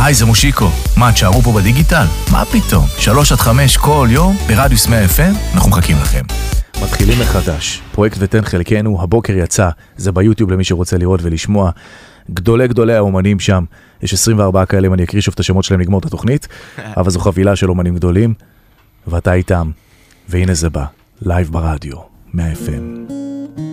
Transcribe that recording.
היי, זה מושיקו. מה, תשארו פה בדיגיטל? מה פתאום? 3-5 כל יום ברדיוס 100 FM, אנחנו מחכים לכם. מתחילים מחדש. פרויקט ותן חלקנו, הבוקר יצא, זה ביוטיוב למי שרוצה לראות ולשמוע. גדולי האומנים שם, יש 24 כאלה, אני אקריא שוב את השמות שלהם לגמור את התוכנית, אבל זו חבילה של אומנים גדולים, ואתה איתם, והנה זה בא, לייב ברדיו, 100 FM.